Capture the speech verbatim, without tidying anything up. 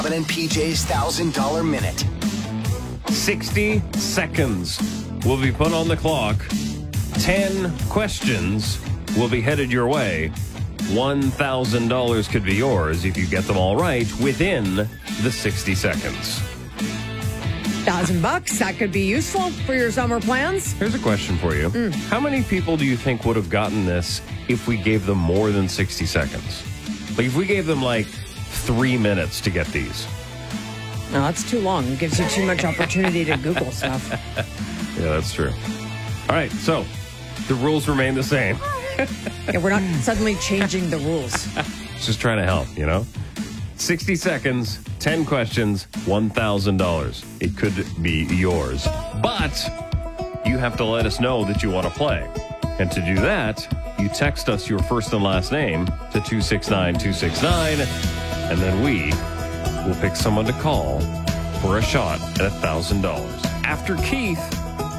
Robin and P J's one thousand dollars Minute. sixty seconds will be put on the clock. ten questions will be headed your way. one thousand dollars could be yours if you get them all right within the sixty seconds. Thousand bucks, that could be useful for your summer plans. Here's a question for you. Mm. How many people do you think would have gotten this if we gave them more than sixty seconds? Like if we gave them like three minutes to get these. No, that's too long. It gives you too much opportunity to Google stuff. Yeah, that's true. All right, so the rules remain the same. Yeah, we're not suddenly changing the rules. Just trying to help, you know? sixty seconds, ten questions, one thousand dollars. It could be yours. But you have to let us know that you want to play. And to do that, you text us your first and last name to two six nine two six nine, and then we will pick someone to call for a shot at one thousand dollars. After Keith,